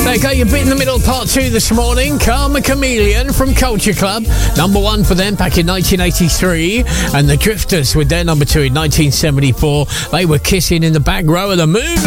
There you go, your bit in the middle, part 2 this morning. Karma Chameleon from Culture Club. Number 1 for them back in 1983. And the Drifters with their number 2 in 1974. They were kissing in the back row of the movie.